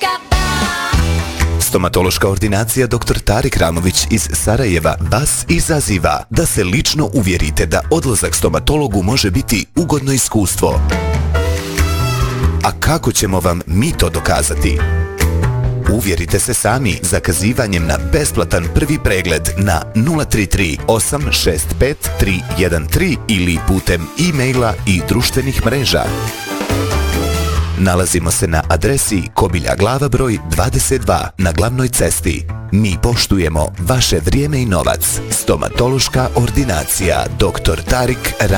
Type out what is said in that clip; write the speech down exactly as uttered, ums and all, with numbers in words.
Stomatološka ordinacija doktor Tarik Ramović iz Sarajeva vas izaziva da se lično uvjerite da odlazak stomatologu može biti ugodno iskustvo. A kako ćemo vam mi to dokazati? Uvjerite se sami zakazivanjem na besplatan prvi pregled na nula tri tri osam šest pet tri jedan tri ili putem e-maila i društvenih mreža. Nalazimo se na adresi Kobilja Glava broj dvadeset dva na glavnoj cesti. Mi poštujemo vaše vrijeme i novac. Stomatološka ordinacija doktor Tarik Ramović.